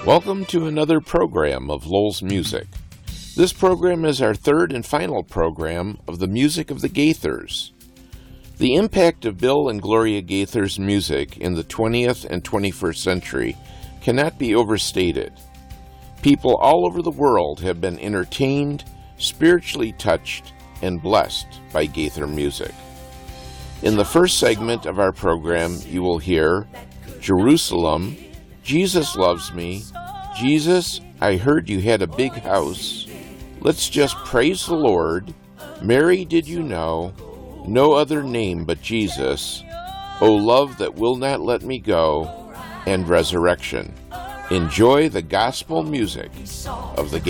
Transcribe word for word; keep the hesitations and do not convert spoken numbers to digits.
Welcome to another program of Lowell's Music. This program is our third and final program of the music of the Gaithers. The impact of Bill and Gloria Gaither's music in the twentieth and twenty-first century cannot be overstated. People all over the world have been entertained, spiritually touched, and blessed by Gaither music. In the first segment of our program, you will hear Jerusalem, Jesus Loves Me, Jesus, I Heard You Had a Big House, Let's Just Praise the Lord, Mary, Did You Know, No Other Name But Jesus, O Love That Will Not Let Me Go, and Resurrection. Enjoy the gospel music of the